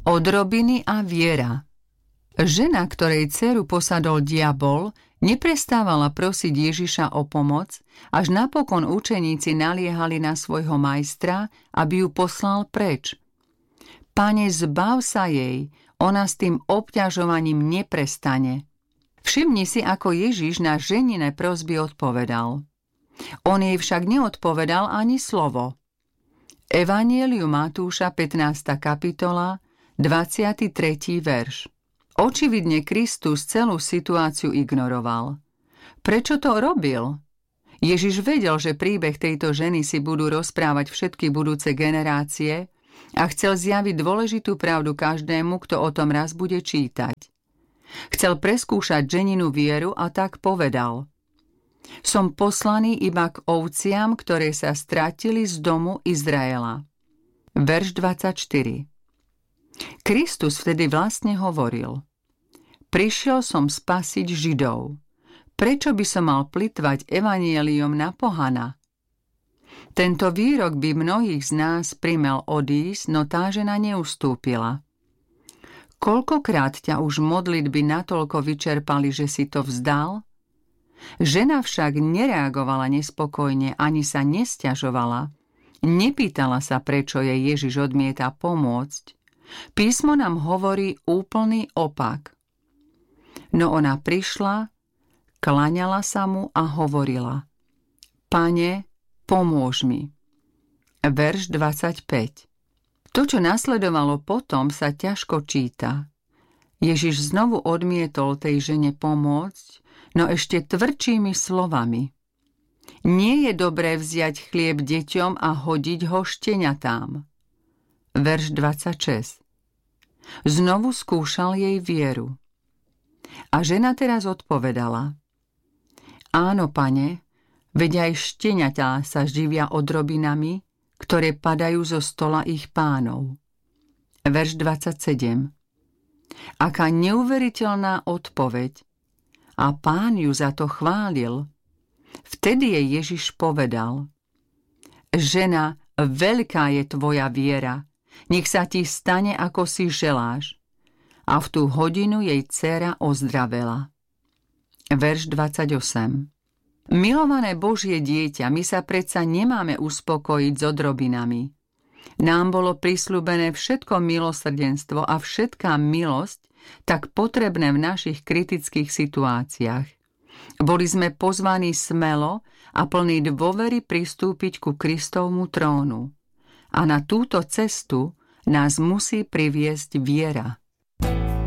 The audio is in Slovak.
Odrobiny a viera. Žena, ktorej dceru posadol diabol, neprestávala prosiť Ježiša o pomoc, až napokon učeníci naliehali na svojho majstra, aby ju poslal preč. Pane, zbav sa jej, ona s tým obťažovaním neprestane. Všimni si, ako Ježiš na ženine prosby odpovedal. On jej však neodpovedal ani slovo. Evanjelium Matúša, 15. kapitola, 23. verš. Očividne Kristus celú situáciu ignoroval. Prečo to robil? Ježiš vedel, že príbeh tejto ženy si budú rozprávať všetky budúce generácie a chcel zjaviť dôležitú pravdu každému, kto o tom raz bude čítať. Chcel preskúšať ženinu vieru a tak povedal: Som poslaný iba k ovciam, ktoré sa stratili z domu Izraela. Verš 24. Kristus vtedy vlastne hovoril: Prišiel som spasiť Židov. Prečo by som mal plytvať evanjeliom na pohana? Tento výrok by mnohých z nás primel odísť, no tá žena neustúpila. Koľkokrát ťa už modlitby natoľko vyčerpali, že si to vzdal? Žena však nereagovala nespokojne, ani sa nesťažovala. Nepýtala sa, prečo jej Ježiš odmieta pomôcť. Písmo nám hovorí úplný opak. No ona prišla, klaňala sa mu a hovorila: Pane, pomôž mi. Verš 25. To, čo nasledovalo potom, sa ťažko číta. Ježiš znovu odmietol tej žene pomôcť, no ešte tvrdšími slovami. Nie je dobré vziať chlieb deťom a hodiť ho šteniatám. Verš 26. Znovu skúšal jej vieru. A žena teraz odpovedala: Áno, pane, veď aj šteniatá sa živia odrobinami, ktoré padajú zo stola ich pánov. Verš 27. Aká neuveriteľná odpoveď! A pán ju za to chválil. Vtedy jej Ježiš povedal: Žena, veľká je tvoja viera, nech sa ti stane, ako si želáš. A v tú hodinu jej dcéra ozdravela. Verš 28. Milované Božie dieťa, my sa predsa nemáme uspokojiť s odrobinami. Nám bolo prisľúbené všetko milosrdenstvo a všetká milosť, tak potrebné v našich kritických situáciách. Boli sme pozvaní smelo a plní dôvery pristúpiť ku Kristovmu trónu. A na túto cestu nás musí priviesť viera.